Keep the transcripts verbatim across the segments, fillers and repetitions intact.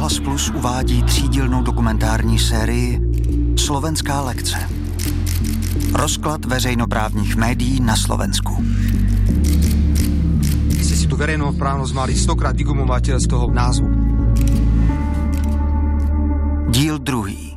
Rozhlas Plus uvádí třídílnou dokumentární sérii Slovenská lekce. Rozklad veřejnoprávních médií na Slovensku. Ste si tu verejnoprávnosť mali stokrát vygumovať z toho názvu. Díl druhý.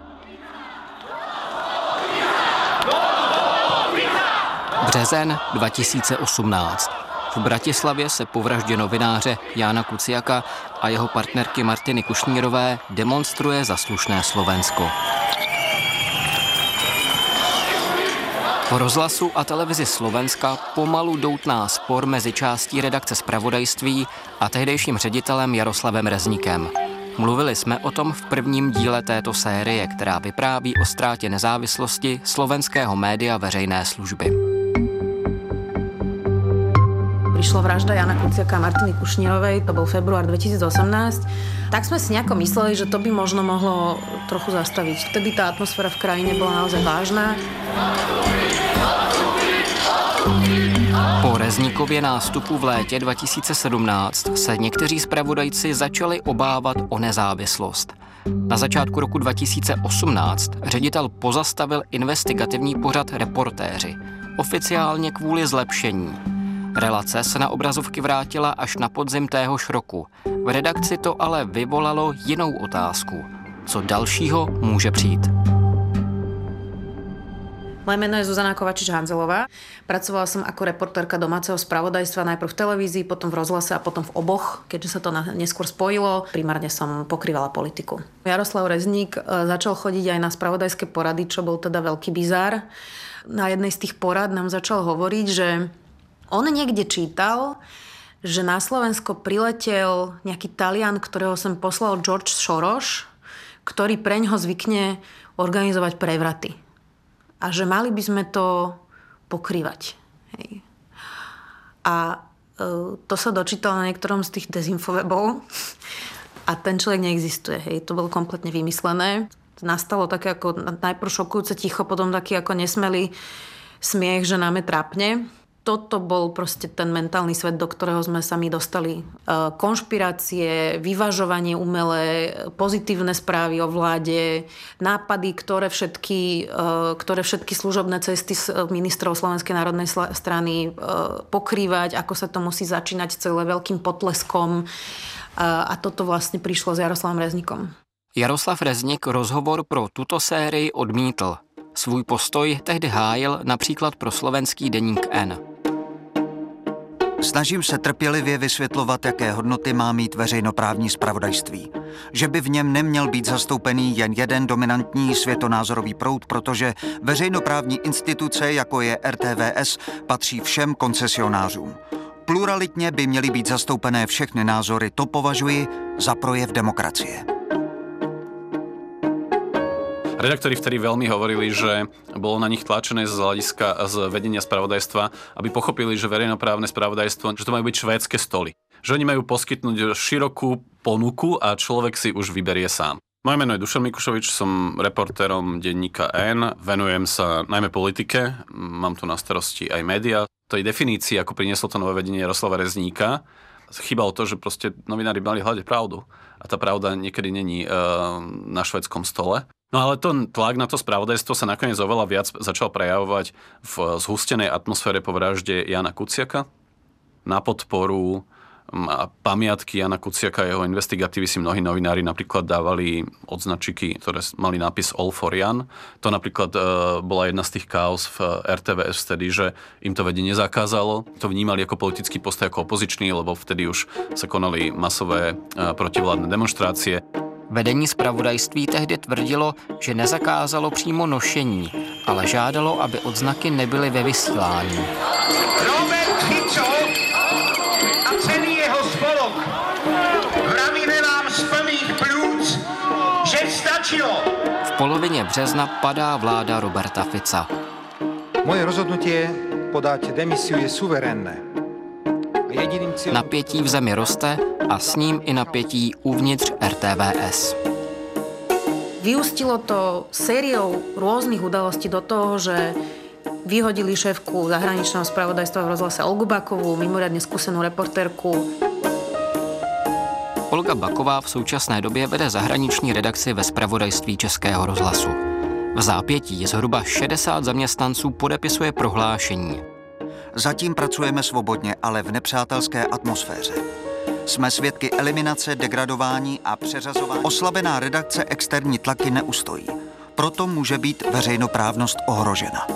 Březen dva tisíce osmnáct. V Bratislavě se po vraždě novináře Jána Kuciaka a jeho partnerky Martiny Kušnírové demonstruje za slušné Slovensko. V rozhlasu a televizi Slovenska pomalu doutná spor mezi částí redakce zpravodajství a tehdejším ředitelem Jaroslavem Rezníkem. Mluvili jsme o tom v prvním díle této série, která vypráví o ztrátě nezávislosti slovenského média veřejné služby. Prišla vražda Jana Kuciaka a Martiny Kušnírovej, to bol február dvetisícosemnásť. Tak sme si nejako mysleli, že to by možno mohlo trochu zastaviť. Vtedy tá atmosféra v krajine bola naozaj vážna. Po Rezníkově nástupu v létě dva tisíce sedmnáct se někteří zpravodajci začali obávat o nezávislost. Na začátku roku dva tisíce osmnáct ředitel pozastavil investigativní pořad Reportéři, oficiálně kvůli zlepšení. Relace se na obrazovky vrátila až na podzim téhož roku. V redakci to ale vyvolalo jinou otázku. Co dalšího může přijít? Moje meno je Zuzana Kovačič-Hanzelová. Pracovala som ako reportérka domáceho spravodajstva najprv v televízii, potom v rozhlase a potom v oboch, keďže sa to neskôr spojilo. Primárne som pokrývala politiku. Jaroslav Rezník začal chodiť aj na spravodajské porady, čo bol teda veľký bizár. Na jednej z tých porad nám začal hovoriť, že on niekde čítal, že na Slovensko priletel nejaký Talian, ktorého sem poslal George Soros, ktorý preňho zvykne organizovať prevraty. A že mali by sme to pokrývať. Hej. A e, to sa dočítal na niektorom z tých dezinfowebov a ten človek neexistuje. Hej. To bolo kompletne vymyslené. Nastalo také ako najprv šokujúce ticho, potom taký ako nesmelý smiech, že nám je trápne. Toto bol proste ten mentálny svet, do ktorého sme sa my dostali. Konšpirácie, vyvažovanie umelé, pozitívne správy o vláde, nápady, ktoré všetky, ktoré všetky služobné cesty ministrov Slovenskej národnej strany pokrývať, ako sa to musí začínať celé veľkým potleskom. A toto vlastne prišlo s Jaroslavom Rezníkom. Jaroslav Rezník rozhovor pro tuto sérii odmítl. Svůj postoj tehdy hájil například pro slovenský deník N. Snažím se trpělivě vysvětlovat, jaké hodnoty má mít veřejnoprávní zpravodajství. Že by v něm neměl být zastoupený jen jeden dominantní světonázorový proud, protože veřejnoprávní instituce, jako je R T V S, patří všem koncesionářům. Pluralitně by měly být zastoupené všechny názory, to považuji za projev demokracie. Redaktori vtedy veľmi hovorili, že bolo na nich tlačené z hľadiska z vedenia spravodajstva, aby pochopili, že verejnoprávne spravodajstvo, že to majú byť švédske stoly. Že oni majú poskytnúť širokú ponuku a človek si už vyberie sám. Moje meno je Dušan Mikušovič, som reportérom denníka N, venujem sa najmä politike, mám tu na starosti aj média. Tej definícii, ako prinieslo to nové vedenie Jaroslava Rezníka, chýbalo to, že proste novinári mali hľadať pravdu. A tá pravda niekedy není e, na švédskom stole. No ale ten tlak na to spravodajstvo sa nakoniec oveľa viac začal prejavovať v zhustenej atmosfére po vražde Jana Kuciaka. Na podporu a pamiatky Jana Kuciaka a jeho investigatívy si mnohí novinári napríklad dávali odznačiky, ktoré mali nápis All for Jan. To napríklad e, bola jedna z tých káuz v R T V S vtedy, že im to vedenie zakázalo. To vnímali ako politický postoj, ako opozičný, lebo vtedy už sa konali masové e, protivládne demonštrácie. Vedení zpravodajství tehdy tvrdilo, že nezakázalo přímo nošení, ale žádalo, aby odznaky nebyly ve vysílání. Robert Fico a celý jeho spolok vravíme vám z plných plúc, že stačilo. V polovině března padá vláda Roberta Fica. Moje rozhodnutie podať demisiu je suverénne. Napětí v zemi roste a s ním i napětí uvnitř R T V S. Vyústilo to sériou rôznych udalostí do toho, že vyhodili šéfku zahraničného spravodajstva v rozhlase Olgu Bakovú, mimoriadne skúsenú reportérku. Po Olga Baková v současné době vede zahraniční redakci ve zpravodajství Českého rozhlasu. V zápětí zhruba šedesát zaměstnanců podepisuje prohlášení. Zatím pracujeme svobodně, ale v nepřátelské atmosféře. Jsme svědky eliminace, degradování a přeřazování. Oslabená redakce externí tlaky neustojí. Proto může být veřejnoprávnost ohrožena.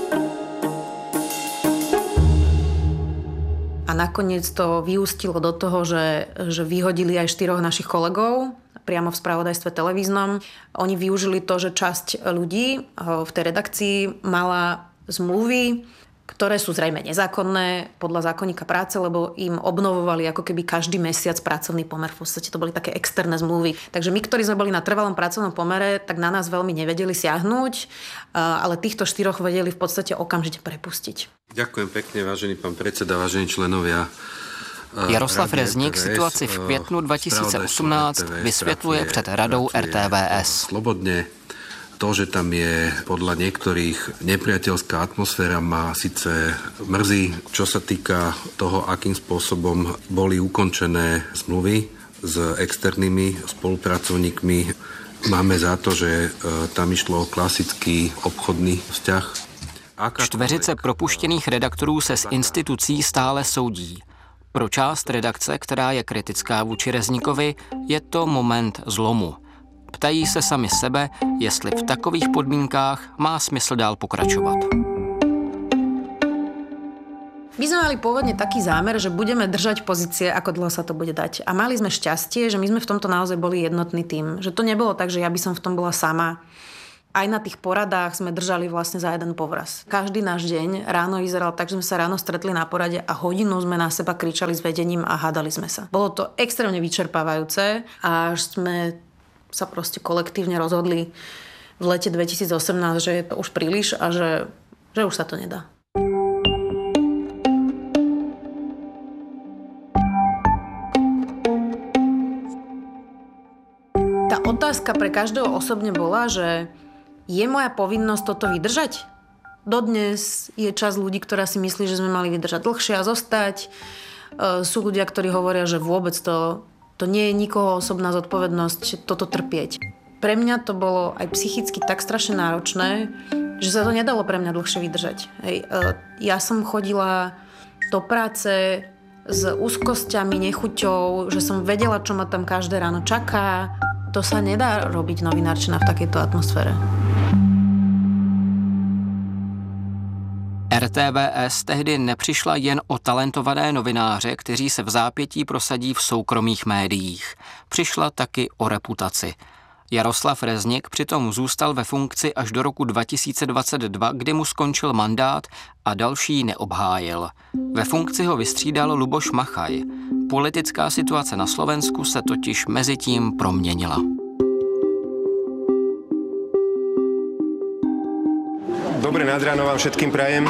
A nakoniec to vyústilo do toho, že, že vyhodili aj štyroch našich kolegov priamo v spravodajstve televíznom. Oni využili to, že časť ľudí v tej redakcii mala zmluvy, ktoré sú zrejme nezákonné podľa zákonníka práce, lebo im obnovovali ako keby každý mesiac pracovný pomer. V podstate to boli také externé zmluvy. Takže my, ktorí sme boli na trvalom pracovnom pomere, tak na nás veľmi nevedeli siahnuť, ale týchto štyroch vedeli v podstate okamžite prepustiť. Ďakujem pekne, vážený pán predseda, vážení členovia. Jaroslav Rezník situaci v květnu dva tisíce osmnáct vysvětluje před radou er té vé es. Slobodne. To, že tam je podľa niektorých nepriateľská atmosféra, ma síce mrzí, čo sa týka toho, akým spôsobom boli ukončené zmluvy s externými spolupracovníkmi. Máme za to, že tam išlo o klasický obchodný vzťah. Čtveřice propuštěných redaktorů se s institucí stále soudí. Pro část redakce, která je kritická vůči Rezníkovi, je to moment zlomu. Ptají se sami sebe, jestli v takových podmínkách má smysl dál pokračovat. My sme mali pôvodne taký zámer, že budeme držať pozície, ako dlho sa to bude dať. A mali sme šťastie, že my sme v tomto naozaj boli jednotný tím. Že to nebolo tak, že ja by som v tom bola sama. Aj na tých poradách sme držali vlastne za jeden povraz. Každý náš deň ráno vyzeral tak, že sme sa ráno stretli na porade a hodinu sme na seba kričali s vedením a hádali sme sa. Bolo to extrémne vyčerpávajúce a až sme sa proste kolektívne rozhodli v lete dvetisíc osemnásť, že je to už príliš a že, že už sa to nedá. Tá otázka pre každého osobne bola, že je moja povinnosť toto vydržať? Dodnes je časť ľudí, ktorá si myslí, že sme mali vydržať dlhšie a zostať. Sú ľudia, ktorí hovoria, že vôbec to, to nie je nikoho osobná zodpovednosť toto trpieť. Pre mňa to bolo aj psychicky tak strašne náročné, že sa to nedalo pre mňa dlhšie vydržať. Hej. Ja som chodila do práce s úzkosťami, nechuťou, že som vedela, čo ma tam každé ráno čaká. To sa nedá robiť novinárčina v takejto atmosfére. er té vé es tehdy nepřišla jen o talentované novináře, kteří se v zápětí prosadí v soukromých médiích. Přišla taky o reputaci. Jaroslav Rezník přitom zůstal ve funkci až do roku dva tisíce dvacet dva, kdy mu skončil mandát a další neobhájil. Ve funkci ho vystřídal Luboš Machaj. Politická situace na Slovensku se totiž mezitím proměnila. Dobré nad ráno vám všetkým prajem.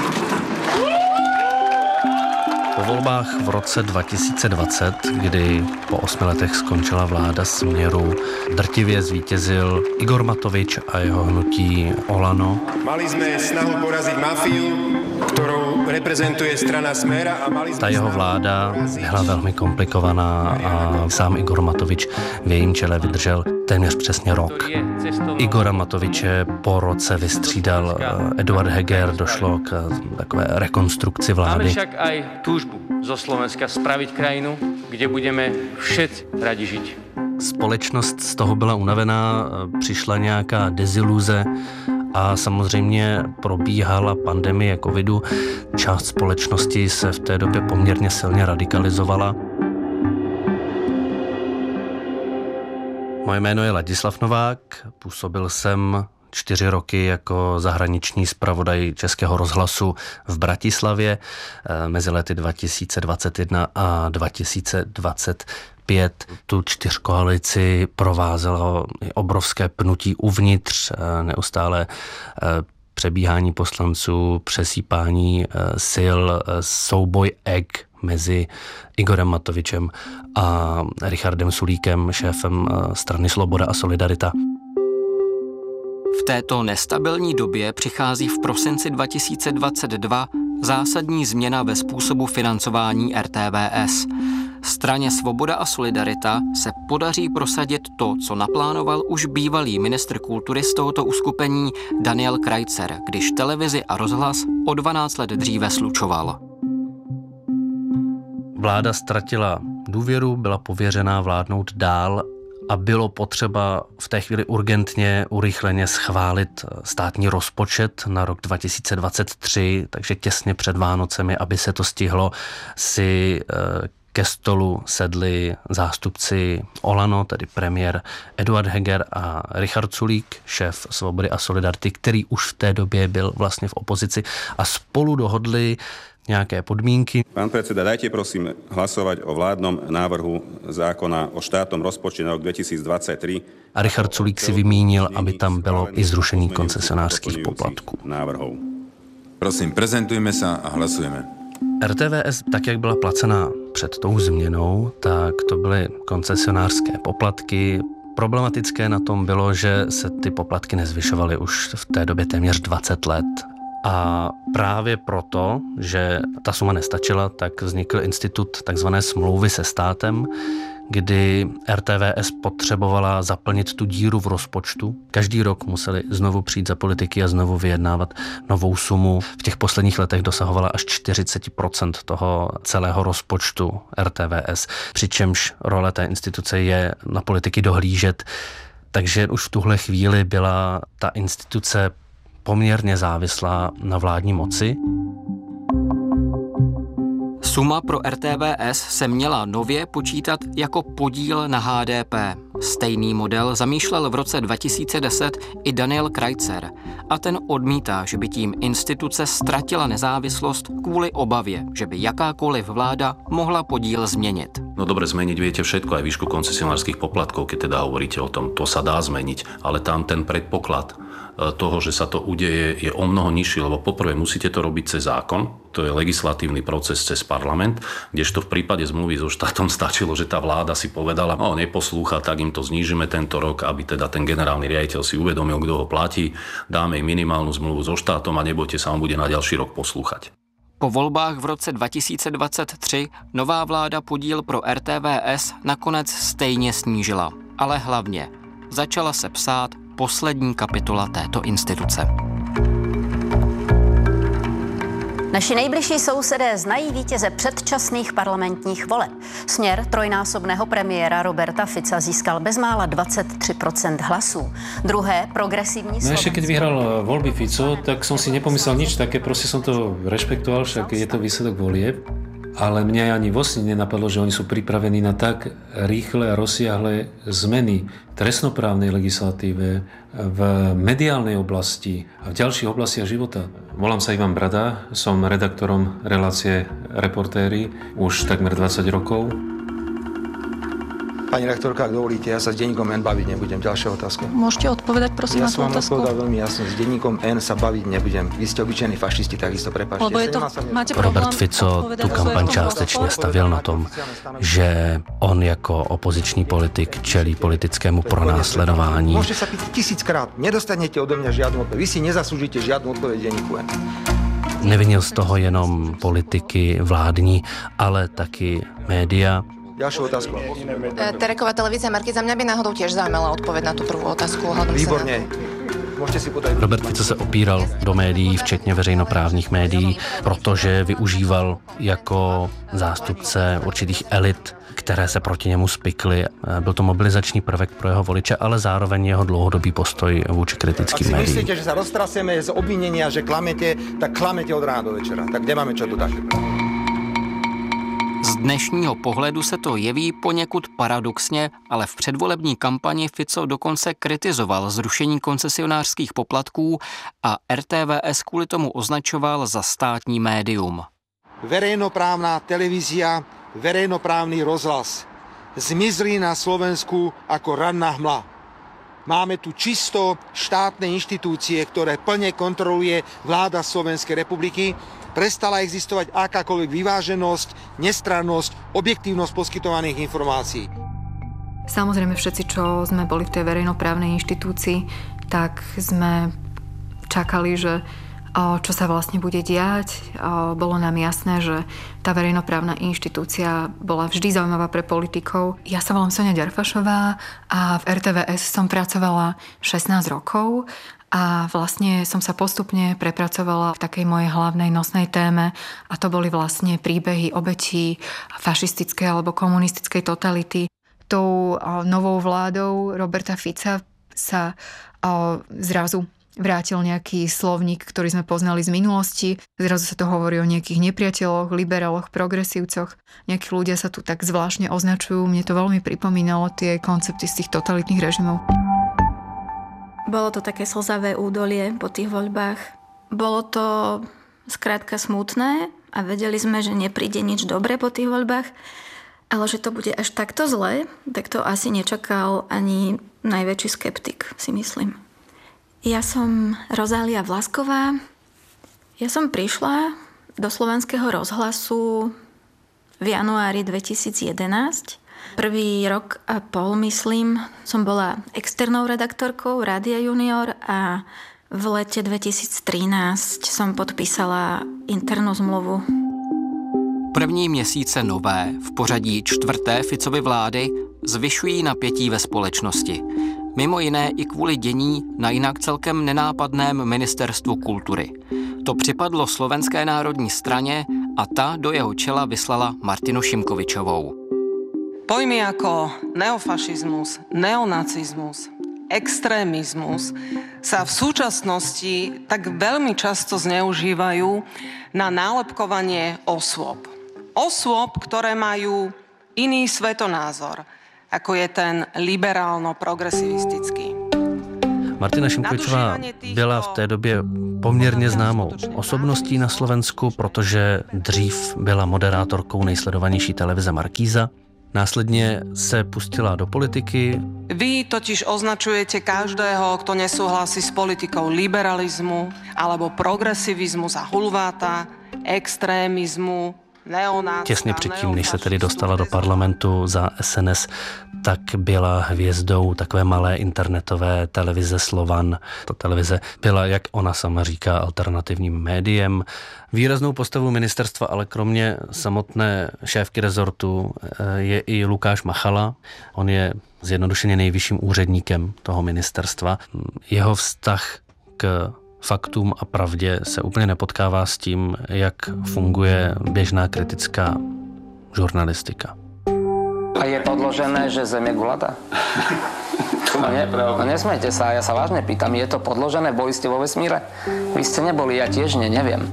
Po volbách v roce dva tisíce dvacet, kdy po osmi letech skončila vláda Směru, drtivě zvítězil Igor Matovič a jeho hnutí Olano. Mali sme snahu poraziť mafiu, ktorou reprezentuje strana Smer a mali sme... Ta jeho vláda byla velmi komplikovaná a sám Igor Matovič v jejím čele vydržel téměř přesně rok. Igora Matoviče po roce vystřídal Eduard Heger, došlo k takové rekonstrukci vlády. Máme však aj túžbu zo Slovenska spraviť krajinu, kde budeme všetci radi žiť. Společnost z toho byla unavená, přišla nějaká deziluze a samozřejmě probíhala pandemie covidu. Část společnosti se v té době poměrně silně radikalizovala. Moje jméno je Ladislav Novák, působil jsem čtyři roky jako zahraniční zpravodaj Českého rozhlasu v Bratislavě mezi lety dva tisíce dvacet jedna a dva tisíce dvacet pět. Tu čtyřkoalici provázelo obrovské pnutí uvnitř, neustále přebíhání poslanců, přesýpání sil, souboj eg mezi Igorem Matovičem a Richardem Sulíkem, šéfem strany Sloboda a Solidarita. V této nestabilní době přichází v prosinci dva tisíce dvacet dva zásadní změna ve způsobu financování R T V S. Straně Svoboda a Solidarita se podaří prosadit to, co naplánoval už bývalý ministr kultury z tohoto uskupení Daniel Krajcar, když televizi a rozhlas o dvanáct let dříve slučoval. Vláda ztratila důvěru, byla pověřená vládnout dál a bylo potřeba v té chvíli urgentně, urychleně schválit státní rozpočet na rok dva tisíce dvacet tři, takže těsně před Vánocemi, aby se to stihlo, si ke stolu sedli zástupci Olano, tedy premiér Eduard Heger a Richard Sulík, šéf Svobody a Solidarity, který už v té době byl vlastně v opozici a spolu dohodli nějaké podmínky. Pán predseda, dajte prosím hlasovať o vládnom návrhu zákona o štátnom rozpočte na rok dvetisícdvadsaťtri. A Richard Sulík si vymínil, aby tam bylo i zrušení koncesionářských poplatků. Návrhov. Prosím, prezentujme sa a hlasujeme. R T V S, tak jak byla placená před tou změnou, tak to byly koncesionářské poplatky. Problematické na tom bylo, že se ty poplatky nezvyšovaly už v té době téměř dvacet let. A právě proto, že ta suma nestačila, tak vznikl institut takzvané smlouvy se státem, kdy R T V S potřebovala zaplnit tu díru v rozpočtu. Každý rok museli znovu přijít za politiky a znovu vyjednávat novou sumu. V těch posledních letech dosahovala až čtyřicet procent toho celého rozpočtu R T V S, přičemž role té instituce je na politiky dohlížet. Takže už v tuhle chvíli byla ta instituce poměrně závislá na vládní moci. Suma pro R T V S se měla nově počítat jako podíl na H D P. Stejný model zamýšlel v roce dva tisíce deset i Daniel Krajcar a ten odmítá, že by tím instituce ztratila nezávislost kvůli obavě, že by jakákoliv vláda mohla podíl změnit. No dobre, zmeniť viete všetko, aj výšku koncesionárskych poplatkov, keď teda hovoríte o tom, to sa dá zmeniť, ale tam ten predpoklad toho, že sa to udeje, je o mnoho nižší, lebo poprvé musíte to robiť cez zákon, to je legislatívny proces cez parlament, kdežto v prípade zmluvy so štátom stačilo, že tá vláda si povedala, no neposlúcha, tak im to znížime tento rok, aby teda ten generálny riaditeľ si uvedomil, kto ho platí, dáme im minimálnu zmluvu so štátom a nebojte sa, on bude na ďalší rok poslúchať. Po volbách v roce dva tisíce dvacet tři nová vláda podíl pro R T V S nakonec stejně snížila, ale hlavně začala se psát poslední kapitola této instituce. Naši nejbližší sousedé znají vítěze předčasných parlamentních voleb. Směr trojnásobného premiéra Roberta Fica získal bezmála dvacet tři procent hlasů. Druhé, progresívní No ešte keď vyhral voľby Fico, tak som si nepomyslel nič také, proste som to rešpektoval, však je to výsledok volieb. Ale mňa ani vo sne nenapadlo, že oni sú pripravení na tak rýchle a rozsiahle zmeny v trestnoprávnej legislatíve, v mediálnej oblasti a v ďalších oblastiach života. Volám sa Ivan Brada, som redaktorom relácie Reportéri už takmer dvadsať rokov. Pani rektorka, ak dovolíte, ja sa s denníkom N baviť nebudem. Ďalšia otázka. Môžete odpovedať, prosím, ja na tú otázku? Ja som vám odpovedal veľmi jasno. S denníkom N sa baviť nebudem. Vy ste obyčajní fašisti, takisto prepáčte. Lebo je to, máte Robert Fico tu kampaň částečně stavěl na tom, že on jako opoziční politik čelí politickému pronásledování. Môžete sa pýtať tisíckrát, nedostanete odo mňa žiadnu odpoveď. Vy si nezaslúžite žiadnu odpoveď denníku N. Nevinil z toho jenom politiky vládní, ale taky média. Ďalšiu otázku. Tereková televízia Markiza, mňa by náhodou tiež zaujímala odpoveď na tú prvú otázku. Výborne. Môžete si podať. Robert Fico se opíral do médií, včetně veřejnoprávních médií, protože využíval jako zástupce určitých elit, které se proti němu spikly. Byl to mobilizační prvek pro jeho voliče, ale zároveň jeho dlouhodobý postoj vůči kritickým médiím. Ak si myslíte, že sa roztraseme z obvinenia, že klamete, tak klamete od rána do večera. Tak kde máme čo dodať? Z dnešního pohledu se to jeví poněkud paradoxně, ale v předvolební kampani Fico dokonce kritizoval zrušení koncesionářských poplatků a R T V S kvůli tomu označoval za státní médium. Verejnoprávna televízia, verejnoprávny rozhlas zmizli na Slovensku ako ranná hmla. Máme tu čisto štátne inštitúcie, ktoré plne kontroluje vláda Slovenskej republiky. Prestala existovať akákoľvek vyváženosť, nestrannosť, objektívnosť poskytovaných informácií. Samozrejme všetci, čo sme boli v tej verejnoprávnej inštitúcii, tak sme čakali, že čo sa vlastne bude diať. Bolo nám jasné, že tá verejnoprávna inštitúcia bola vždy zaujímavá pre politikov. Ja sa volám Sonia Ďarfašová a v er té vé es som pracovala šestnásť rokov a vlastne som sa postupne prepracovala v takej mojej hlavnej nosnej téme a to boli vlastne príbehy obetí fašistickej alebo komunistickej totality. Tou novou vládou Roberta Fica sa zrazu vrátil nejaký slovník, ktorý sme poznali z minulosti. Zrazu sa to hovorí o nejakých nepriateľoch, liberáloch, progresívcoch. Nejakí ľudia sa tu tak zvláštne označujú. Mne to veľmi pripomínalo tie koncepty z tých totalitných režimov. Bolo to také slzavé údolie po tých voľbách. Bolo to skrátka smutné a vedeli sme, že nepríde nič dobré po tých voľbách, ale že to bude až takto zlé, tak to asi nečakal ani najväčší skeptik, si myslím. Ja som Rozália Vlasková. Ja som prišla do Slovenského rozhlasu v januári dvetisíc jedenásť. Prvý rok a pol, myslím, som bola externou redaktorkou Rádia Junior a v lete dvetisíc trinásť som podpísala internú zmluvu. První měsíce nové, v pořadí čtvrté Ficovy vlády, zvyšují napětí ve společnosti. Mimo jiné i kvůli dění na jinak celkem nenápadném ministerstvu kultury. To připadlo Slovenské národní straně a ta do jeho čela vyslala Martinu Šimkovičovou. Pojmy ako neofašizmus, neonacizmus, extrémizmus sa v súčasnosti tak veľmi často zneužívajú na nálepkovanie osôb. Osôb, ktoré majú iný svetonázor, ako je ten liberálno-progresivistický. Martina Šimkovičová byla v té době poměrně známou osobností na Slovensku, protože dřív byla moderátorkou nejsledovanější televize Markíza. Následně se pustila do politiky. Vy totiž označujete každého, kto nesúhlasí s politikou liberalizmu alebo progresivizmu za hulváta, extrémizmu, neonácka. Těsně předtím, než se tedy dostala do parlamentu za es en es, tak byla hvězdou takové malé internetové televize Slovan. Ta televize byla, jak ona sama říká, alternativním médiem. Výraznou postavu ministerstva, ale kromě samotné šéfky rezortu je i Lukáš Machala. On je zjednodušeně nejvyšším úředníkem toho ministerstva. Jeho vztah k faktům a pravdě se úplně nepotkává s tím, jak funguje běžná kritická žurnalistika. A je podložené, že Zem je gulatá? No, ne, no nesmejte sa, ja sa vážne pýtam, je to podložené? Boli ste vo vesmíre? Vy ste neboli, ja tiež ne, neviem.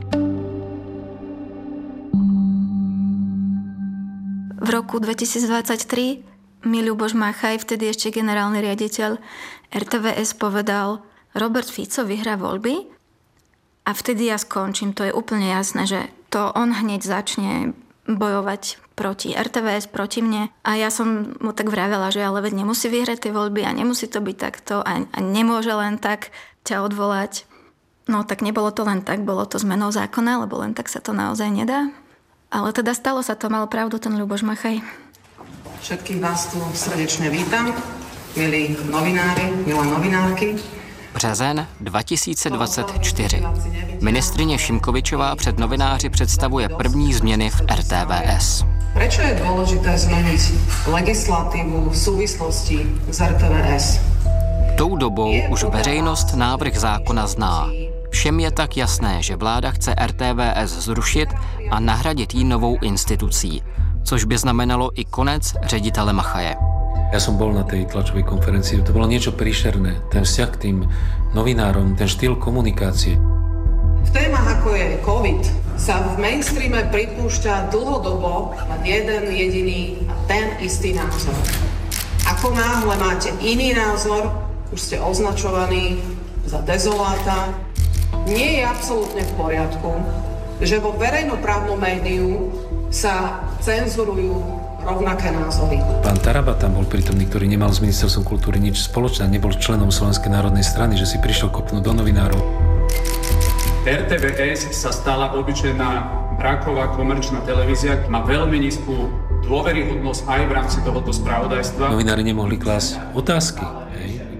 V roku dvetisíc dvadsaťtri mi Ľuboš Machaj, vtedy ešte generálny riaditeľ er té vé es, povedal: Robert Fico vyhrá voľby a vtedy ja skončím. To je úplne jasné, že to on hneď začne bojovať proti er té vé es, proti mne. A ja som mu tak vravela, že ale veď nemusí vyhrať tie voľby a nemusí to byť takto a, a nemôže len tak ťa odvolať. No tak nebolo to len tak, bolo to zmenou zákona, lebo len tak sa to naozaj nedá. Ale teda stalo sa to, mal pravdu ten Ľuboš Machaj. Všetkých vás tu srdečne vítam, milí novinári, milé novinárky. Březen dva tisíce dvacet čtyři. Ministryně Šimkovičová před novináři představuje první změny v er té vé es. Prečo je dôležité zmeniť legislatívu v súvislosti s er té vé es? Tou dobou už veřejnost návrh zákona zná. Všem je tak jasné, že vláda chce er té vé es zrušit a nahradit ji novou institucí, což by znamenalo i konec ředitele Machaje. Ja som bol na tej tlačovej konferencii, to bolo niečo príšerné. Ten vzťah k tým novinárom, ten štýl komunikácie. V témach ako je COVID sa v mainstreame pripúšťa dlhodobo len jeden jediný a ten istý názor. Ako náhle máte iný názor, už ste označovaní za dezoláta. Nie je absolútne v poriadku, že vo verejnoprávnom médiu sa cenzurujú rovnaké názory. Pán Taraba tam bol prítomný, ktorý nemal s ministerstvom kultúry nič spoločné, nebol členom Slovenskej národnej strany, že si prišiel kopnúť do novinárov. er té vé es sa stala obyčajná braková komerčná televízia, má veľmi nízku dôveryhodnosť aj v rámci tohoto spravodajstva. Novinári nemohli klásť otázky. Hej.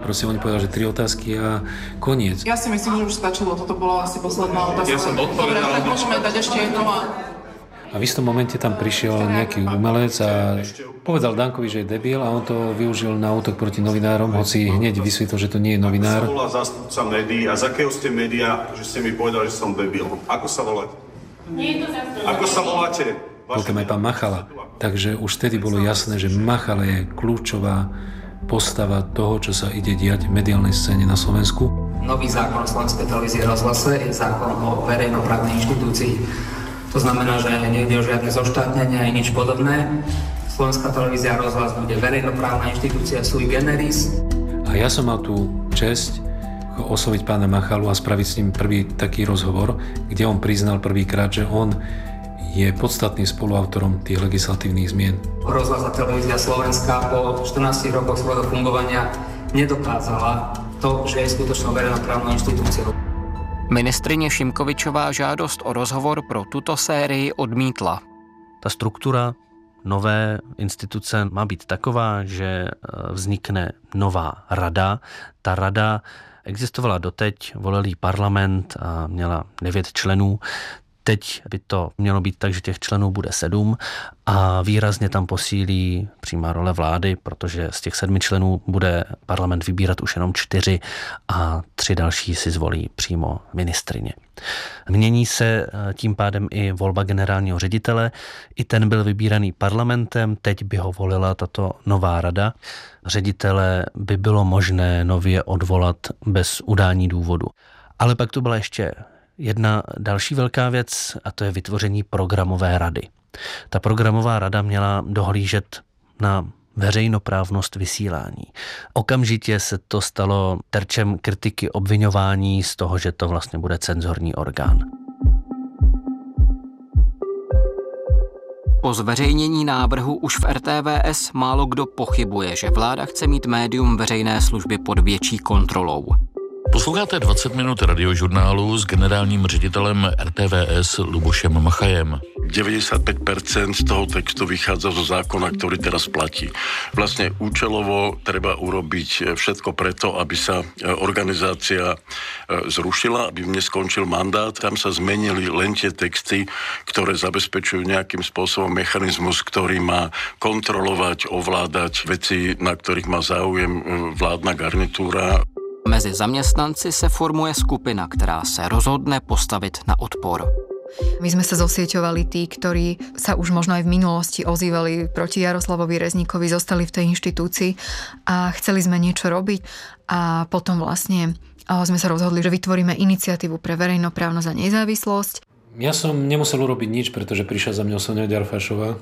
Proste oni povedali, že tri otázky a koniec. Ja si myslím, že už stačilo. Toto bola asi posledná otázka. Ja som odpovedal. Dobre, tak môžeme dať ešte jednu a... A v istom momente tam prišiel nejaký umelec a povedal Dankovi, že je debil a on to využil na útok proti novinárom, hoci hneď vysvetlil, že to nie je novinár. Ako sa volá zástupca médií a z akého ste média, že ste mi povedali, že som debil? Ako sa voláte? Nie je to zástupca. Ako sa voláte? Bol tam aj pán Machala. Takže už vtedy bolo jasné, že Machala je kľúčová postava toho, čo sa ide diať v mediálnej scéne na Slovensku. Nový zákon o Slovenskej televízii a rozhlase je zákon o verejnoprávnej inštitúcii. To znamená, že nejde o žiadne zoštátnenie ani nič podobné. Slovenská televízia a rozhlas bude verejnoprávna inštitúcia sui generis. A ja som mal tú česť osloviť pána Machalu a spraviť s ním prvý taký rozhovor, kde on priznal prvýkrát, že on je podstatným spoluautorom tých legislatívnych zmien. Rozhlas a televízia Slovenska po štrnástich rokoch svojho fungovania nedokázala to, že je skutočnou verejnoprávnou inštitúciou. Ministryně Šimkovičová žádost o rozhovor pro tuto sérii odmítla. Ta struktura nové instituce má být taková, že vznikne nová rada. Ta rada existovala doteď, volil jí parlament a měla devět členů. Teď by to mělo být tak, že těch členů bude sedm a výrazně tam posílí přímá role vlády, protože z těch sedmi členů bude parlament vybírat už jenom čtyři a tři další si zvolí přímo ministryně. Mění se tím pádem i volba generálního ředitele. I ten byl vybíraný parlamentem, teď by ho volila tato nová rada. Ředitele by bylo možné nově odvolat bez udání důvodu. Ale pak tu byla ještě jedna další velká věc a to je vytvoření programové rady. Ta programová rada měla dohlížet na veřejnoprávnost vysílání. Okamžitě se to stalo terčem kritiky, obviňování z toho, že to vlastně bude cenzorní orgán. Po zveřejnění návrhu už v R T V S málo kdo pochybuje, že vláda chce mít médium veřejné služby pod větší kontrolou. Posloucháte dvacet minut radiožurnálu s generálním ředitelem R T V S Lubošem Machajem. deväťdesiatpäť percent z toho textu vychádza zo zákona, ktorý teraz platí. Vlastne účelovo treba urobiť všetko preto, aby sa organizácia zrušila, aby v nej skončil mandát. Tam sa zmenili len tie texty, ktoré zabezpečujú nejakým spôsobom mechanizmus, ktorý má kontrolovať, ovládať veci, na ktorých má záujem vládna garnitúra. Mezi zaměstnanci se formuje skupina, která se rozhodne postavit na odpor. My sme sa zosieťovali tí, ktorí sa už možno aj v minulosti ozývali proti Jaroslavovi Rezníkovi, zostali v tej inštitúcii a chceli sme niečo robiť a potom vlastne sme sa rozhodli, že vytvoríme iniciatívu pre verejnoprávnosť a nezávislosť. Ja som nemusel urobiť nič, pretože prišla za mňou Soňa Ďarfášová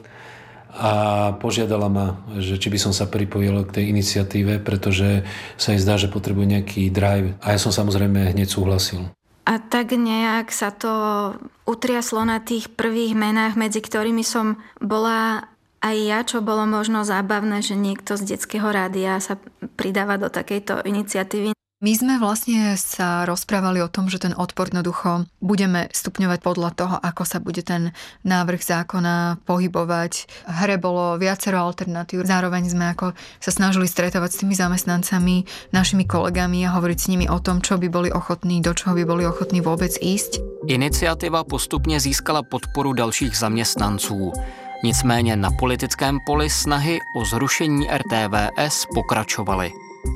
a požiadala ma, že či by som sa pripojil k tej iniciatíve, pretože sa jej zdá, že potrebuje nejaký drive. A ja som samozrejme hneď súhlasil. A tak nejak sa to utriaslo na tých prvých menách, medzi ktorými som bola aj ja, čo bolo možno zábavné, že niekto z detského rádia sa pridáva do takejto iniciatívy. My sme vlastne sa rozprávali o tom, že ten odpor jednoducho budeme stupňovať podľa toho, ako sa bude ten návrh zákona pohybovať. V hre bolo viacero alternatív. Zároveň sme ako sa snažili stretávať s tými zamestnancami, našimi kolegami a hovoriť s nimi o tom, čo by boli ochotní, do čoho by boli ochotní vôbec ísť. Iniciativa postupně získala podporu dalších zaměstnanců. Nicméně na politickém poli snahy o zrušení R T V S pokračovaly.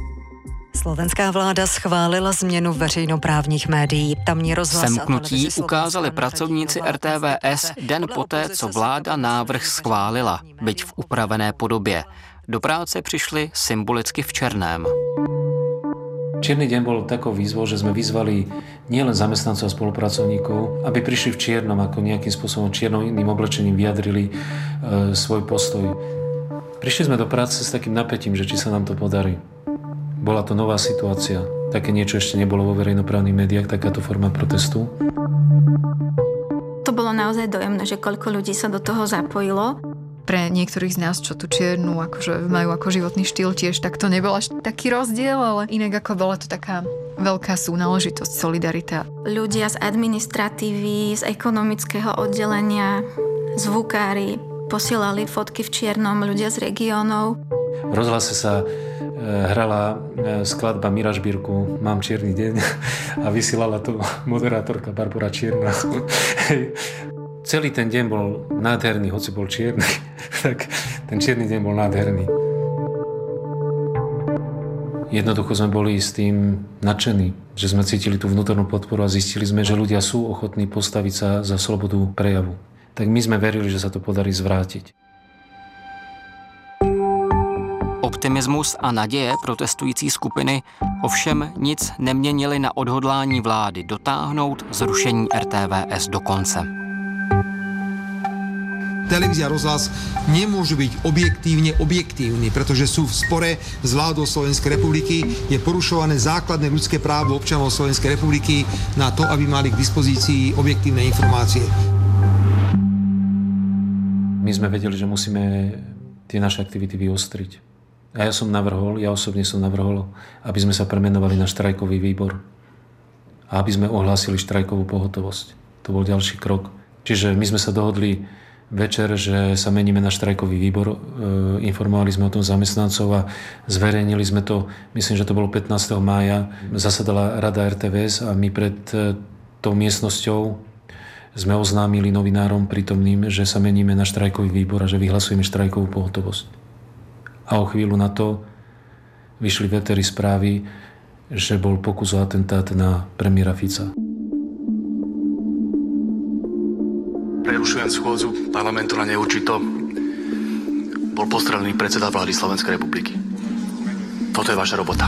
Slovenská vláda schválila změnu veřejnoprávních médií. Tamní rozhlas Semknutí ukázali pracovníci R T V S den poté, co vláda návrh schválila, byť v upravené podobě. Do práce přišli symbolicky v černém. Čierny deň bol takou výzvou, že sme vyzvali nielen zamestnancov a spolupracovníkov, aby prišli v čiernom, ako nejakým spôsobom čiernym oblečením vyjadrili e, svoj postoj. Prišli sme do práce s takým napätím, že či sa nám to podarí. Bola to nová situácia. Také niečo ešte nebolo vo verejnoprávnych médiách, takáto forma protestu. To bolo naozaj dojemné, že koľko ľudí sa do toho zapojilo. Pre niektorých z nás, čo tu čiernu akože majú ako životný štýl tiež, tak to nebol až taký rozdiel, ale inak ako bola to taká veľká súnáležitosť, solidarita. Ľudia z administratívy, z ekonomického oddelenia, zvukári posielali fotky v čiernom, ľudia z regiónov. V rozhlase sa hrala skladba Mira Žbírku Mám čierny deň a vysielala to moderátorka Barbora Čierna. Celý ten deň bol nádherný, hoci bol čierny, tak ten čierny deň bol nádherný. Jednoducho sme boli s tým nadšení, že sme cítili tú vnútornú podporu a zistili sme, že ľudia sú ochotní postaviť sa za slobodu prejavu. Tak my sme verili, že sa to podarí zvrátiť. Optimismus a naděje protestující skupiny ovšem nic neměnili na odhodlání vlády dotáhnout zrušení er té vé es do konce. Televízia rozhlas nemôžu byť objektívne objektívni, pretože sú v spore s vládou Slovenskej republiky. Je porušované základné ľudské právo občanov Slovenskej republiky na to, aby mali k dispozícii objektívne informácie. My sme vedeli, že musíme tie naše aktivity vyostriť. A ja som navrhol, ja osobne som navrhol, aby sme sa premenovali na štrajkový výbor a aby sme ohlásili štrajkovú pohotovosť. To bol ďalší krok. Čiže my sme sa dohodli večer, že sa meníme na štrajkový výbor, e, informovali sme o tom zamestnancov a zverejnili sme to, myslím, že to bolo pätnásteho mája, zasadala Rada er té vé es a my pred e, tou miestnosťou sme oznámili novinárom prítomným, že sa meníme na štrajkový výbor a že vyhlasujeme štrajkovú pohotovosť. A o chvíľu na to vyšli v éteri správy, že bol pokus o atentát na premiéra Fica. Prerušujem schôdzu parlamentu na neurčito. Bol postrelený predseda vlády Slovenskej republiky. Toto je vaša robota.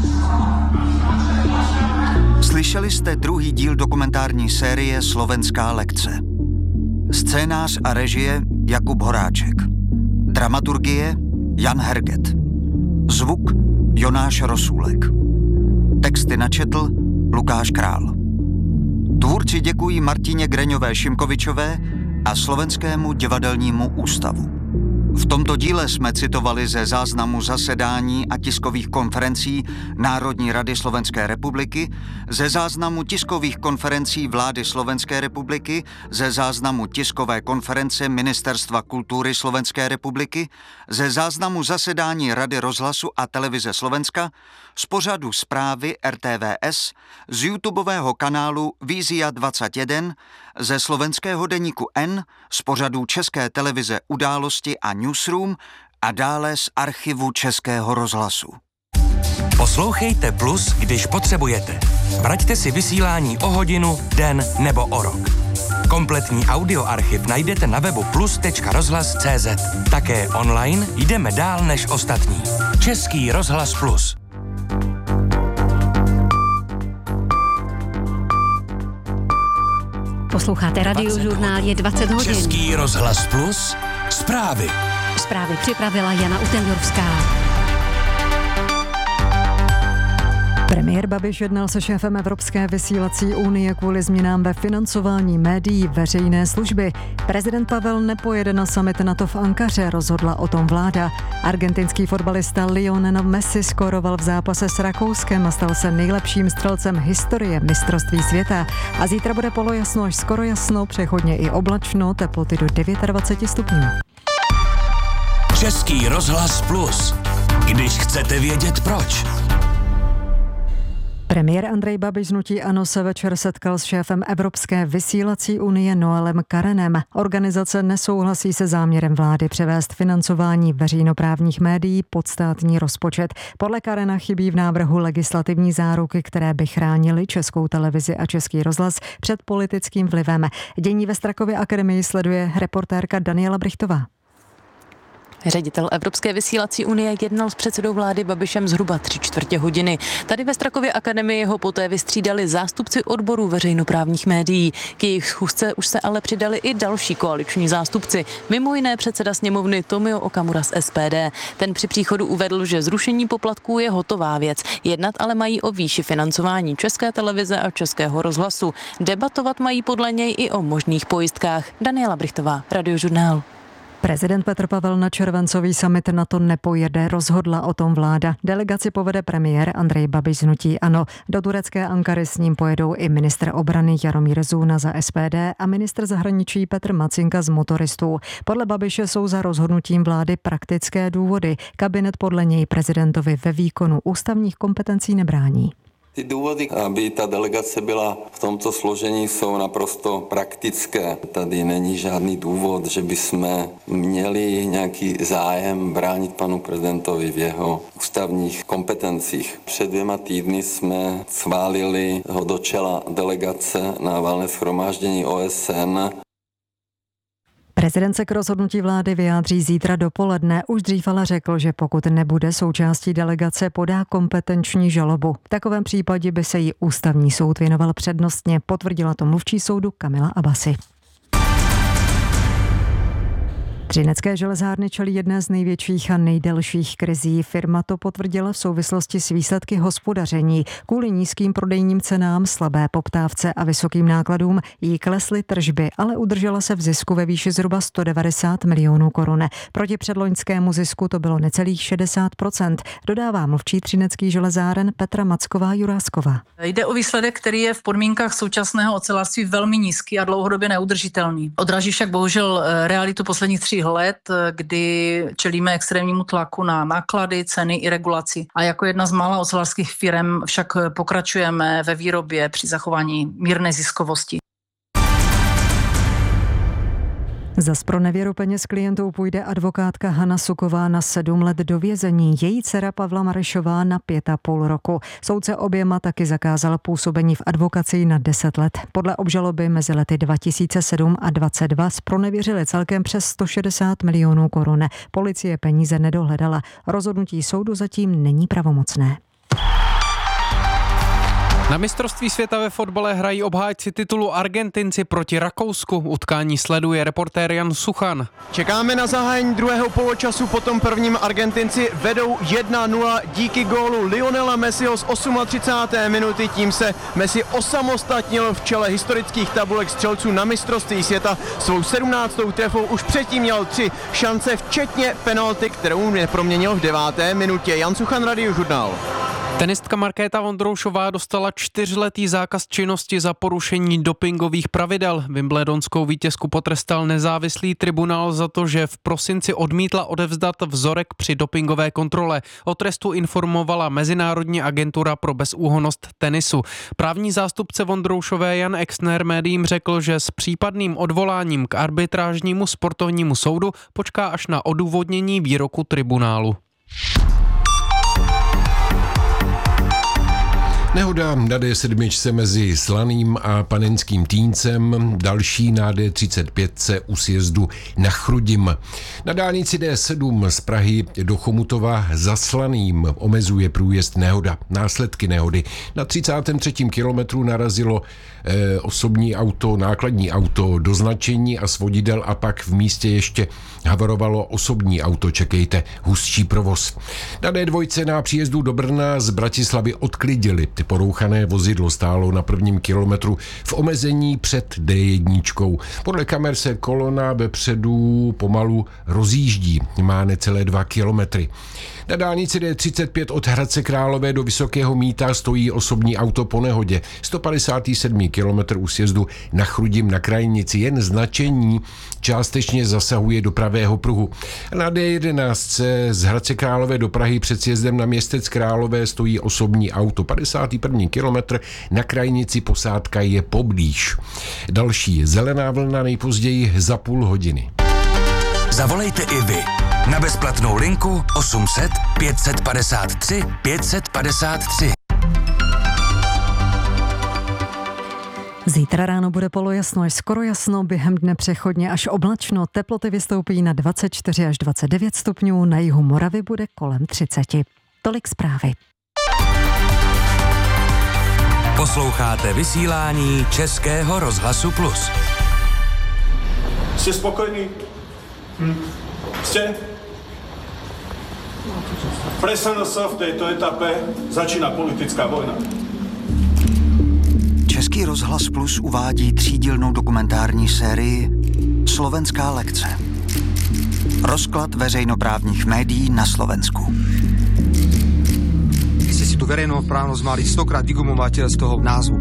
Slyšeli jste druhý díl dokumentární série Slovenská lekce. Scénář a režie Jakub Horáček. Dramaturgie Jan Herget. Zvuk Jonáš Rosůlek. Texty načetl Lukáš Král. Tvůrci děkují Martině Greňové Šimkovičové a Slovenskému divadelnímu ústavu. V tomto díle jsme citovali ze záznamu zasedání a tiskových konferencí Národní rady Slovenské republiky, ze záznamu tiskových konferencí vlády Slovenské republiky, ze záznamu tiskové konference Ministerstva kultury Slovenské republiky, ze záznamu zasedání Rady rozhlasu a televize Slovenska, z pořadu zprávy er té vé es, z YouTubeového kanálu Vízia dvacet jedna, ze slovenského deníku N, z pořadů České televize Události a Newsroom a dále z archivu Českého rozhlasu. Poslouchejte Plus, když potřebujete. Vraťte si vysílání o hodinu, den nebo o rok. Kompletní audioarchiv najdete na webu plus tečka rozhlas tečka cé zet. Také online jdeme dál než ostatní. Český rozhlas Plus. Posloucháte Radiožurnál, je dvacet hodin. Český rozhlas Plus, zprávy. Zprávy připravila Jana Utendorská. Premiér Babiš jednal se šéfem Evropské vysílací unie kvůli změnám ve financování médií veřejné služby. Prezident Pavel nepojede na summit NATO v Ankaře, rozhodla o tom vláda. Argentinský fotbalista Lionel Messi skóroval v zápase s Rakouskem a stal se nejlepším střelcem historie mistrovství světa. A zítra bude polojasno až skoro jasno, přechodně i oblačno, teploty do dvacet devět stupňů. Český rozhlas Plus. Když chcete vědět proč. Premiér Andrej Babiš z hnutí ANO se večer setkal s šéfem Evropské vysílací unie Noelem Karenem. Organizace nesouhlasí se záměrem vlády převést financování veřejnoprávních médií pod státní rozpočet. Podle Karena chybí v návrhu legislativní záruky, které by chránily Českou televizi a Český rozhlas před politickým vlivem. Dění ve Strakově akademii sleduje reportérka Daniela Brichtová. Ředitel Evropské vysílací unie jednal s předsedou vlády Babišem zhruba tři čtvrtě hodiny. Tady ve Strakově akademii ho poté vystřídali zástupci odborů veřejnoprávních médií. K jejich schůzce už se ale přidali i další koaliční zástupci. Mimo jiné předseda sněmovny Tomio Okamura z es pé dé. Ten při příchodu uvedl, že zrušení poplatků je hotová věc. Jednat ale mají o výši financování České televize a Českého rozhlasu. Debatovat mají podle něj i o možných pojistkách. Daniela Brichtová, Radiožurnál. Prezident Petr Pavel na červencový summit NATO nepojede, rozhodla o tom vláda. Delegaci povede premiér Andrej Babiš z hnutí ANO. Do turecké Ankary s ním pojedou i ministr obrany Jaromír Zůna za S P D a ministr zahraničí Petr Macinka z Motoristů. Podle Babiše jsou za rozhodnutím vlády praktické důvody. Kabinet podle něj prezidentovi ve výkonu ústavních kompetencí nebrání. Ty důvody, aby ta delegace byla v tomto složení, jsou naprosto praktické. Tady není žádný důvod, že bychom měli nějaký zájem bránit panu prezidentovi v jeho ústavních kompetencích. Před dvěma týdny jsme schválili ho do čela delegace na valné shromáždění O S N. Prezident se k rozhodnutí vlády vyjádří zítra dopoledne. Už dřív ale řekl, že pokud nebude součástí delegace, podá kompetenční žalobu. V takovém případě by se jí ústavní soud věnoval přednostně, potvrdila to mluvčí soudu Kamila Abasi. Třinecké železárny čelí jedné z největších a nejdelších krizí. Firma to potvrdila v souvislosti s výsledky hospodaření. Kvůli nízkým prodejním cenám, slabé poptávce a vysokým nákladům jí klesly tržby, ale udržela se v zisku ve výši zhruba sto devadesát milionů korun. Proti předloňskému zisku to bylo necelých šedesát procent, dodává mluvčí Třineckých železáren Petra Macková-Jurásková. Jde o výsledek, který je v podmínkách současného ocelářství velmi nízký a dlouhodobě neudržitelný. Odráží však bohužel realitu posledních tří let, kdy čelíme extrémnímu tlaku na náklady, ceny i regulaci. A jako jedna z mála ocelářských firm však pokračujeme ve výrobě při zachování mírné ziskovosti. Za zpronevěru peněz klientů půjde advokátka Hana Suková na sedm let do vězení. Její dcera Pavla Marešová na pět a půl roku. Soudce oběma taky zakázal působení v advokacii na deset let. Podle obžaloby mezi lety dva tisíce sedm a dvacet dva zpronevěřili celkem přes sto šedesát milionů korun. Policie peníze nedohledala. Rozhodnutí soudu zatím není pravomocné. Na mistrovství světa ve fotbale hrají obhájci titulu Argentinci proti Rakousku. Utkání sleduje reportér Jan Suchan. Čekáme na zahájení druhého poločasu, potom prvním Argentinci vedou jedna nula díky gólu Lionela Messiho z třicáté osmé minuty. Tím se Messi osamostatnil v čele historických tabulek střelců na mistrovství světa. Svou sedmnáctou trefou už předtím měl tři šance, včetně penalty, kterou neproměnil v deváté minutě. Jan Suchan, Radiožurnál. Tenistka Markéta Vondroušová dostala čtyřletý zákaz činnosti za porušení dopingových pravidel. Wimbledonskou vítězku potrestal nezávislý tribunál za to, že v prosinci odmítla odevzdat vzorek při dopingové kontrole. O trestu informovala Mezinárodní agentura pro bezúhonnost tenisu. Právní zástupce Vondroušové Jan Exner médiím řekl, že s případným odvoláním k arbitrážnímu sportovnímu soudu počká až na odůvodnění výroku tribunálu. Nehoda na D sedm mezi Slaným a Panenským Týncem, další na D třicet pět u sjezdu na Chrudim. Na dálnici D sedm z Prahy do Chomutova za Slaným omezuje průjezd nehoda. Následky nehody. Na třicátém třetím kilometru narazilo eh, osobní auto, nákladní auto do značení a svodidel a pak v místě ještě havarovalo osobní auto. Čekejte, hustší provoz. Na D dva na příjezdu do Brna z Bratislavy odklidili. Porouchané vozidlo stálo na prvním kilometru v omezení před D jedna. Podle kamer se kolona vepředu pomalu rozjíždí. Má necelé dva kilometry. Na dálnici D třicet pět od Hradce Králové do Vysokého Mýta stojí osobní auto po nehodě. sto padesátý sedmý kilometr u sjezdu na Chrudim na krajnici. Jen značení částečně zasahuje do pravého pruhu. Na D jedenáct z Hradce Králové do Prahy před sjezdem na Městec Králové stojí osobní auto. padesátý první kilometr na krajnici posádka je poblíž. Další zelená vlna nejpozději za půl hodiny. Zavolejte i vy na bezplatnou linku osm set pět padesát tři pět padesát tři. Zítra ráno bude polojasno až skoro jasno, během dne přechodně až oblačno, teploty vystoupí na dvacet čtyři až dvacet devět stupňů, na jihu Moravy bude kolem třicet. Tolik zprávy. Posloucháte vysílání Českého rozhlasu Plus. Jste spokojní? Hm. Jste? Pre es en es v tejto etape začíná politická vojna. Český rozhlas Plus uvádí třídílnou dokumentární sérii Slovenská lekce. Rozklad veřejnoprávních médií na Slovensku. Vy ste si tu verejnoprávnosť mali stokrát vygumovať z toho názvu.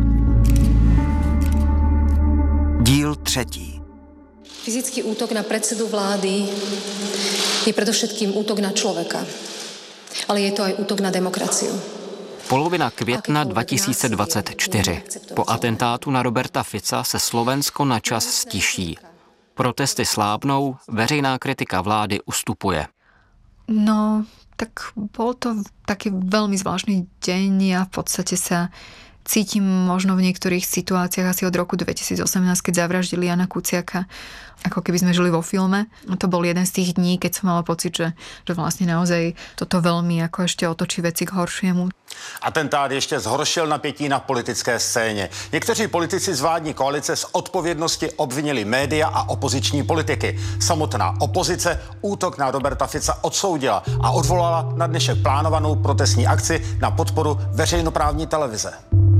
Díl třetí. Fyzický útok na predsedu vlády je predovšetkým útok na človeka. Ale je to aj útok na demokraciu. Polovina května dva tisíce dvacet čtyři. Po atentátu na Roberta Fica se Slovensko na čas stiší. Protesty slábnou, veřejná kritika vlády ustupuje. No, tak bol to taký veľmi zvláštny deň. Ja v podstate sa cítim možno v niektorých situáciách asi od roku dvetisícosemnásť, keď zavraždili Jana Kuciaka, ako keby sme žili vo filme. To bol jeden z tých dní, keď som mala pocit, že, že vlastne naozaj toto veľmi ako ešte otočí veci k horšiemu. Atentát ještě zhoršil napětí na politické scéně. Někteří politici z vládní koalice z odpovědnosti obvinili média a opoziční politiky. Samotná opozice útok na Roberta Fica odsoudila a odvolala na dnešek plánovanou protestní akci na podporu veřejnoprávní televize.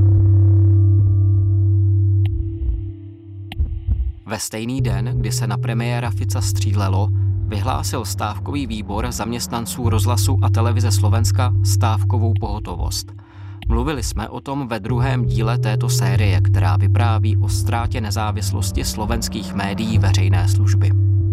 Ve stejný den, kdy se na premiéra Fica střílelo, vyhlásil stávkový výbor zaměstnanců rozhlasu a televize Slovenska stávkovou pohotovost. Mluvili jsme o tom ve druhém díle této série, která vypráví o ztrátě nezávislosti slovenských médií veřejné služby.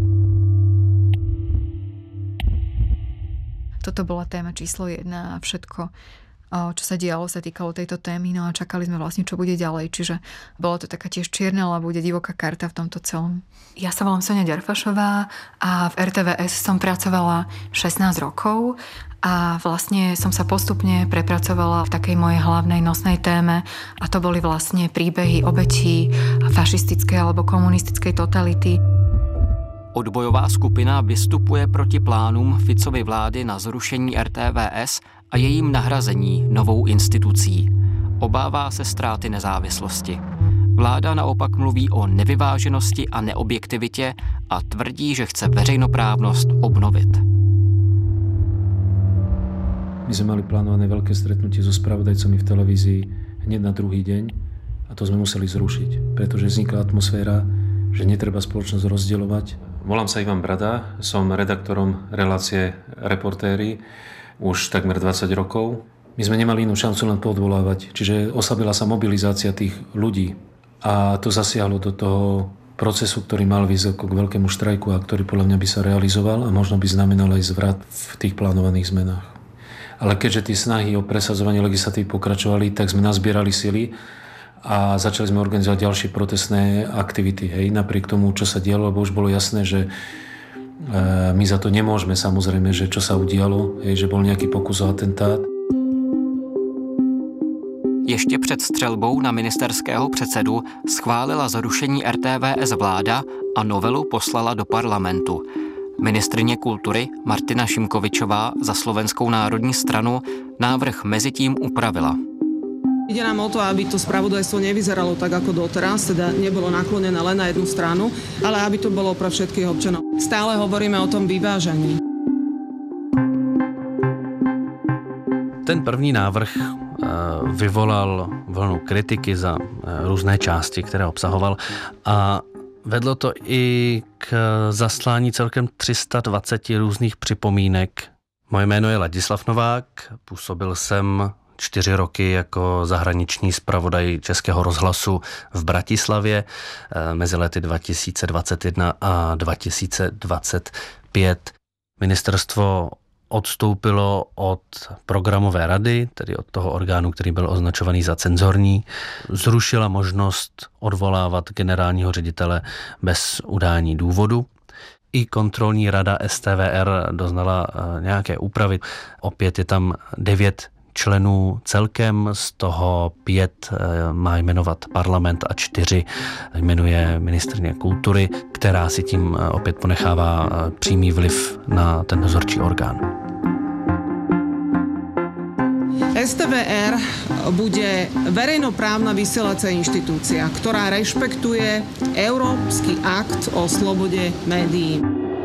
Toto bola téma číslo jedna a všetko, čo sa dialo, sa týkalo tejto témy, no a čakali sme vlastne, čo bude ďalej. Čiže bolo to taká tiež čierna, ale bude divoká karta v tomto celom. Ja sa volám Sonia Ďarfašová a v er té vé es som pracovala šestnásť rokov a vlastne som sa postupne prepracovala v takej mojej hlavnej nosnej téme a to boli vlastne príbehy obetí fašistickej alebo komunistickej totality. Odbojová skupina vystupuje proti plánům Ficovy vlády na zrušení er té vé es a jejím nahrazení novou institucí. Obává se ztráty nezávislosti. Vláda naopak mluví o nevyváženosti a neobjektivitě a tvrdí, že chce veřejnoprávnost obnovit. My sme mali plánované veľké stretnutie so spravodajcami v televízii hneď na druhý deň a to sme museli zrušiť, pretože vznikla atmosféra, že netreba spoločnosť rozdielovať. Volám sa Ivan Brada, som redaktorom relácie Reportéri už takmer dvadsať rokov. My sme nemali inú šancu len poodvolávať, čiže oslabila sa mobilizácia tých ľudí a to zasiahlo do toho procesu, ktorý mal výsť k veľkému štrajku a ktorý podľa mňa by sa realizoval a možno by znamenal aj zvrat v tých plánovaných zmenách. Ale keďže tie snahy o presadzovanie legislatívy pokračovali, tak sme nazbierali sily a začali sme organizovať ďalšie protestné aktivity. Hej, napriek tomu, čo sa dialo, lebo už bolo jasné, že e, my za to nemôžeme, samozrejme, že čo sa udialo, hej, že bol nejaký pokus o atentát. Ještě před střelbou na ministerského předsedu schválila zrušení er té vé es vláda a novelu poslala do parlamentu. Ministryně kultury Martina Šimkovičová za Slovenskou národní stranu návrh mezitím upravila. Ide nám o to, aby to spravodajstvo nevyzeralo tak ako doteraz, teda nebolo naklonené len na jednu stranu, ale aby to bolo pre všetkých občanov. Stále hovoríme o tom vyvážení. Ten první návrh vyvolal vlnu kritiky za různé části, které obsahoval a vedlo to i k zaslání celkem tři sta dvacet různých připomínek. Moje jméno je Ladislav Novák, působil jsem čtyři roky jako zahraniční zpravodaj Českého rozhlasu v Bratislavě mezi lety dva tisíce dvacet jedna a dva tisíce dvacet pět. Ministerstvo odstoupilo od programové rady, tedy od toho orgánu, který byl označovaný za cenzorní, zrušila možnost odvolávat generálního ředitele bez udání důvodu. I kontrolní rada es té vé er doznala nějaké úpravy. Opět je tam devět členů celkem, z toho pět má jmenovat parlament a čtyři jmenuje ministryně kultury, která si tím opět ponechává přímý vliv na ten dozorčí orgán. es té vé er bude verejnoprávna vysielacia inštitúcia, ktorá rešpektuje Európsky akt o slobode médií.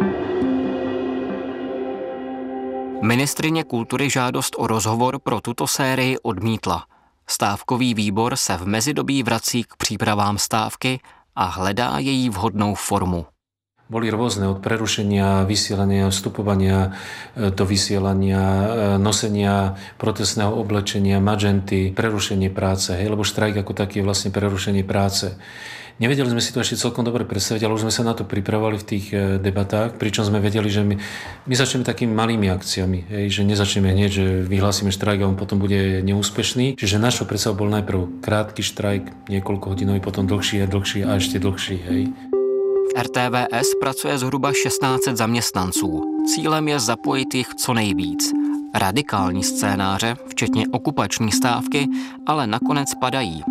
Ministryně kultury žádost o rozhovor pro tuto sérii odmítla. Stávkový výbor se v mezidobí vrací k přípravám stávky a hledá její vhodnou formu. boli rôzne, od prerušenia vysielania, vstupovania do vysielania, nosenia protestného oblečenia, magenty, prerušenie práce, hej, lebo štrajk ako taký je vlastne prerušenie práce. Nevedeli sme si to ešte celkom dobre predstaviť, ale už sme sa na to pripravovali v tých debatách, pričom sme vedeli, že my, my začneme takými malými akciami, hej, že nezačneme hneď, že vyhlásime štrajk a on potom bude neúspešný. Čiže našou predstavou bol najprv krátky štrajk, niekoľko hodinový, potom dlhší a dlhší a ešte dlhší. Hej. V R T V S pracuje zhruba šestnáct set zaměstnanců. Cílem je zapojit jich co nejvíc. Radikální scénáře, včetně okupační stávky, ale nakonec padají.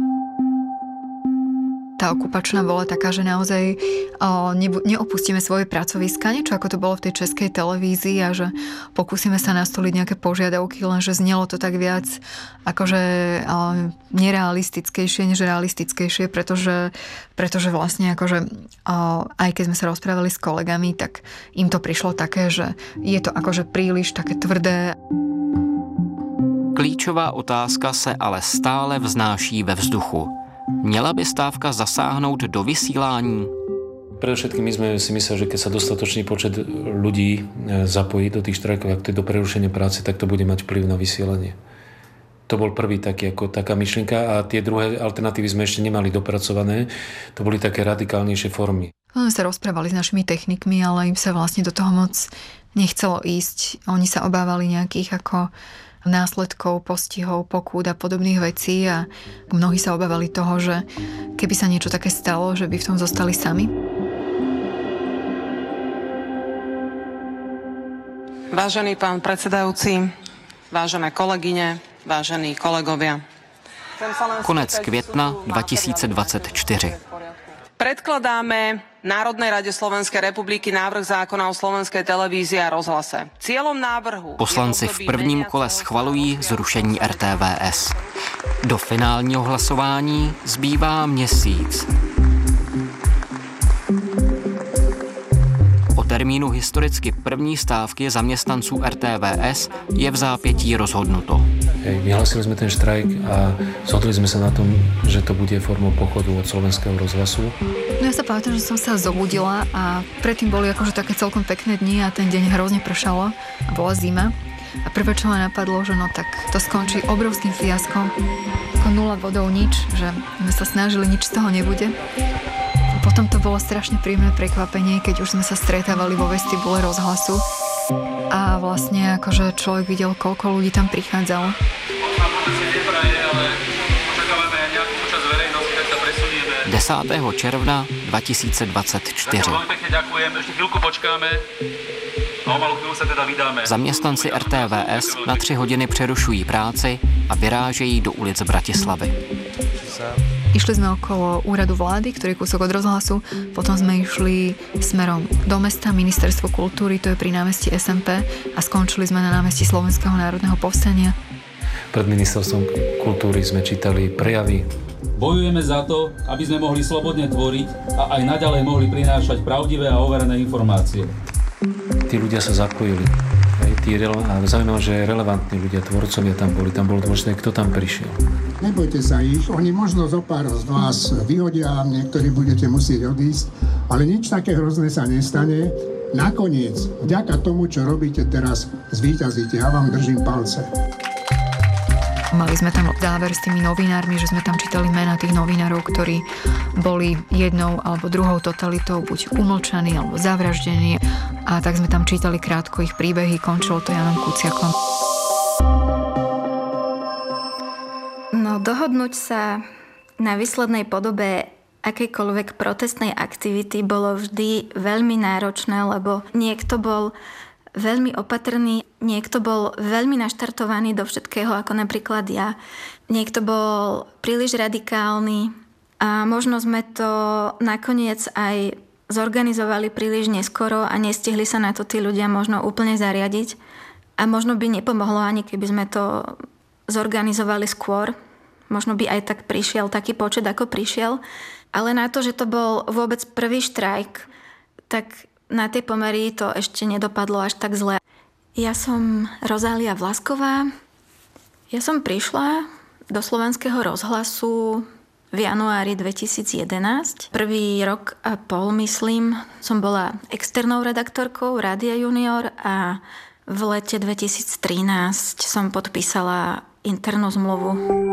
Tá okupačná bola taká, že naozaj o, nebu- neopustíme svoje pracoviska, niečo ako to bolo v tej českej televízii a že pokúsime sa nastoliť nejaké požiadavky, lenže znelo to tak viac akože o, nerealistickejšie než realistickejšie, pretože, pretože vlastne akože o, aj keď sme sa rozprávali s kolegami, tak im to prišlo také, že je to akože príliš také tvrdé. Klíčová otázka se ale stále vznáší ve vzduchu. Měla by stávka zasáhnout do vysílání? Predovšetkým my sme si mysleli, že keď sa dostatočný počet ľudí zapojí do tých štrajkov, ak to je do prerušenia práce, tak to bude mať vplyv na vysielanie. To bol prvý taký, ako taká myšlienka a tie druhé alternatívy sme ešte nemali dopracované. To boli také radikálnejšie formy. Oni sa rozprávali s našimi technikmi, ale im sa vlastne do toho moc nechcelo ísť. Oni sa obávali nejakých ako následkov, postihov, pokút a podobných vecí a mnohí sa obávali toho, že keby sa niečo také stalo, že by v tom zostali sami. Vážený pán predsedajúci, vážené kolegyne, vážení kolegovia. Konec května dva tisíce dvacet čtyři. Predkladáme Národnej rade Slovenskej republiky návrh zákona o slovenskej televízii a rozhlase. Cieľom návrhu... Poslanci v prvním kole schvalují zrušení R T V S. Do finálního hlasování zbývá měsíc. O termínu historicky první stávky zaměstnanců R T V S je v zápětí rozhodnuto. Hej, vyhlásili sme ten štrajk a zhodli sme sa na tom, že to bude formou pochodu od slovenského rozhlasu. No ja sa pamätám, že som sa zobudila a predtým boli akože také celkom pekné dni a ten deň hrozne pršalo a bola zima. A prvé, čo ma napadlo, že no tak to skončí obrovským fiaskom, ako nula vodou nič, že sme sa snažili, nič z toho nebude. A potom to bolo strašne príjemné prekvapenie, keď už sme sa stretávali vo vestibule rozhlasu a vlastne akože človek videl, koľko ľudí tam prichádzalo. desátého června dva tisíce dvacet čtyři. Zaměstnanci R T V S na tři hodiny přerušují práci a vyrážejí do ulic Bratislavy. Išli sme okolo úradu vlády, ktorý je kúsok od rozhlasu, potom sme išli smerom do mesta, ministerstvo kultúry, to je pri námestí es em pé a skončili sme na námestí Slovenského národného povstania. Pred ministerstvom kultúry sme čítali prejavy. Bojujeme za to, aby sme mohli slobodne tvoriť a aj naďalej mohli prinášať pravdivé a overené informácie. Tí ľudia sa zapojili. Hej, tí rele- a zaujímavé, že relevantní ľudia, tvorcovia tam boli. Tam bolo dôležité, kto tam prišiel. Nebojte sa ich, oni možno zo pár z vás vyhodia, niektorí budete musieť odísť, ale nič také hrozné sa nestane. Nakoniec, vďaka tomu, čo robíte teraz, zvíťazíte. Ja vám držím palce. Mali sme tam záver s tými novinármi, že sme tam čítali mená tých novinárov, ktorí boli jednou alebo druhou totalitou buď umlčaní alebo zavraždení. A tak sme tam čítali krátko ich príbehy, končilo to Janom Kuciakom. No, dohodnúť sa na výslednej podobe akejkoľvek protestnej aktivity bolo vždy veľmi náročné, lebo niekto bol veľmi opatrný, niekto bol veľmi naštartovaný do všetkého, ako napríklad ja. Niekto bol príliš radikálny a možno sme to nakoniec aj zorganizovali príliš neskoro a nestihli sa na to tí ľudia možno úplne zariadiť. A možno by nepomohlo ani keby sme to zorganizovali skôr. Možno by aj tak prišiel taký počet, ako prišiel. Ale na to, že to bol vôbec prvý štrajk, tak na tej pomery to ešte nedopadlo až tak zle. Ja som Rozália Vlasková. Ja som prišla do Slovenského rozhlasu v januári dvetisícjedenásť. Prvý rok a pol, myslím, som bola externou redaktorkou Rádia Junior a v lete dvetisíctrinásť som podpísala internú zmluvu.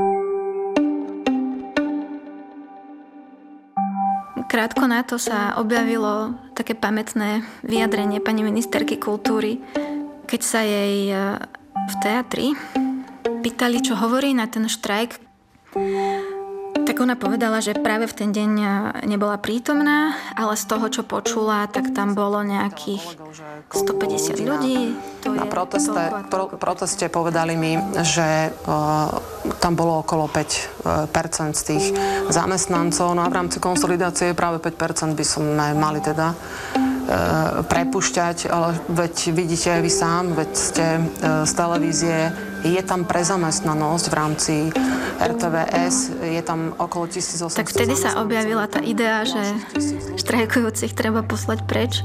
Krátko na to sa objavilo také pamätné vyjadrenie pani ministerky kultúry, keď sa jej v teatri pýtali, čo hovorí na ten štrajk. Tak ona povedala, že práve v ten deň nebola prítomná, ale z toho, čo počula, tak tam bolo nejakých stopäťdesiat ľudí. To na proteste, pro, proteste povedali mi, že uh, tam bolo okolo päť percent z tých zamestnancov. No a v rámci konsolidácie práve päť percent by sme mali teda prepušťať, ale veď vidíte aj vy sám, veď ste z televízie, je tam prezamestnanosť v rámci er té vé es, je tam okolo tisícosemsto. Tak vtedy sa objavila tá idea, že štrajkujúcich treba poslať preč.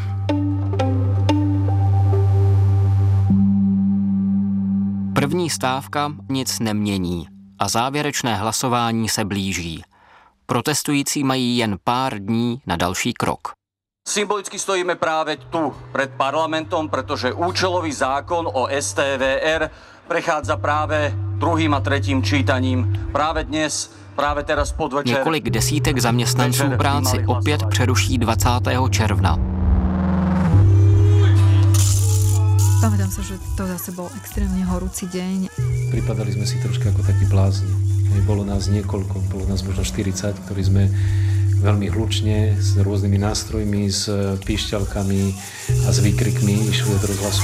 První stávka nic nemění a závěrečné hlasování se blíží. Protestující mají jen pár dní na další krok. Symbolicky stojíme práve tu, pred parlamentom, pretože účelový zákon o es té vé er prechádza práve druhým a tretím čítaním. Práve dnes, práve teraz podvečer. Několik desítek zaměstnanců práci opět přeruší dvacátého června. Pamätám sa, že to zase bol extrémne horúci deň. Pripadali sme si troška ako takí blázni. Bolo nás niekoľko, bolo nás možno štyridsať, ktorí sme veľmi hlučne, s rôznymi nástrojmi, s píšťalkami a s výkrikmi išli od rozhlasu.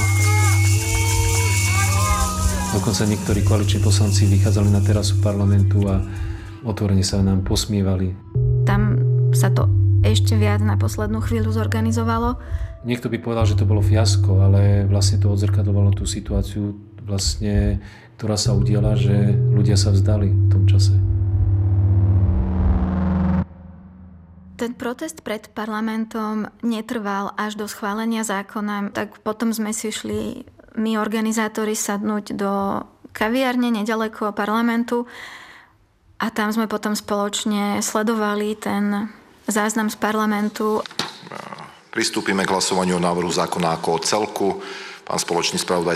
Dokonca niektorí koaliční poslanci vychádzali na terasu parlamentu a otvorene sa nám posmievali. Tam sa to ešte viac na poslednú chvíľu zorganizovalo. Niekto by povedal, že to bolo fiasko, ale vlastne to odzrkadlovalo tú situáciu, vlastne, ktorá sa udiala, že ľudia sa vzdali v tom čase. Ten protest pred parlamentom netrval až do schválenia zákona, tak potom sme si šli my organizátori sadnúť do kaviárne nedaleko parlamentu a tam sme potom spoločne sledovali ten záznam z parlamentu. Pristúpime k hlasovaniu o návrhu zákona ako o celku. Pán spoločný spravodaj